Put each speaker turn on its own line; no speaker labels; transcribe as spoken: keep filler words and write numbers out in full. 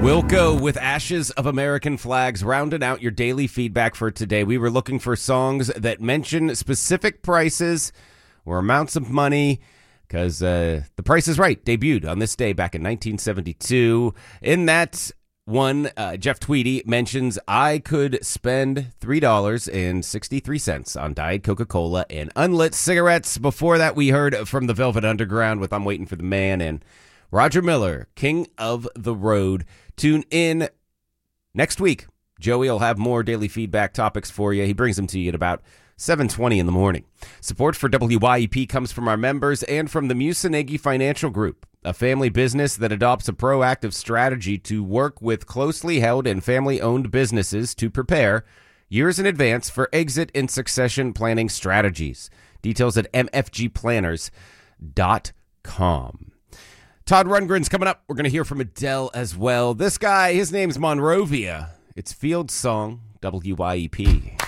Wilco with Ashes of American Flags, rounding out your daily feedback for today. We were looking for songs that mention specific prices or amounts of money because uh, The Price is Right debuted on this day back in nineteen seventy-two. In that one, uh, Jeff Tweedy mentions, I could spend three dollars and sixty-three cents on Diet Coca-Cola and unlit cigarettes. Before that, we heard from the Velvet Underground with I'm Waiting for the Man, and Roger Miller, King of the Road. Tune in next week. Joey will have more daily feedback topics for you. He brings them to you at about seven twenty in the morning. Support for W Y E P comes from our members and from the Musanegi Financial Group, a family business that adopts a proactive strategy to work with closely held and family-owned businesses to prepare years in advance for exit and succession planning strategies. Details at m f g planners dot com. Todd Rundgren's coming up. We're going to hear from Adele as well. This guy, his name's Monrovia. It's Field Song, W Y E P.